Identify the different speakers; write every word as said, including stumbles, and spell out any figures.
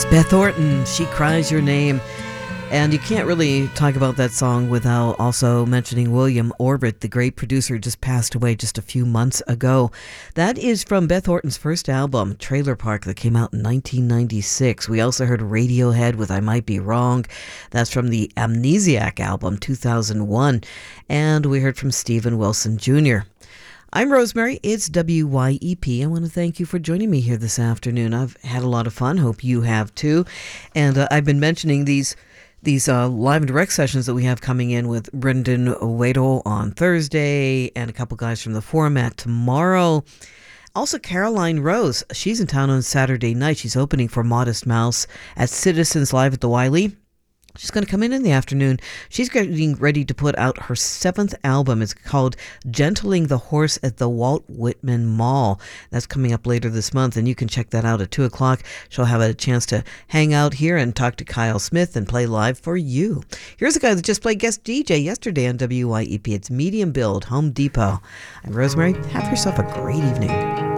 Speaker 1: Beth Orton, She Cries Your Name. And you can't really talk about that song without also mentioning William Orbit, the great producer, just passed away just a few months ago. That is from Beth Orton's first album, Trailer Park, that came out in nineteen ninety-six. We also heard Radiohead with I Might Be Wrong. That's from the Amnesiac album, two thousand one. And we heard from Steven Wilson Junior I'm Rosemary. It's W Y E P. I want to thank you for joining me here this afternoon. I've had a lot of fun. Hope you have too. And uh, I've been mentioning these these uh, live and direct sessions that we have coming in with Brendan Owedo on Thursday and a couple guys from the Format tomorrow. Also, Caroline Rose. She's in town on Saturday night. She's opening for Modest Mouse at Citizens Live at the Wiley. She's going to come in in the afternoon. She's getting ready to put out her seventh album. It's called Gentling the Horse at the Walt Whitman Mall. That's coming up later this month, and you can check that out at two o'clock. She'll have a chance to hang out here and talk to Kyle Smith and play live for you. Here's a guy that just played guest D J yesterday on W Y E P. It's Medium Build, Home Depot. I'm Rosemary. Have yourself a great evening.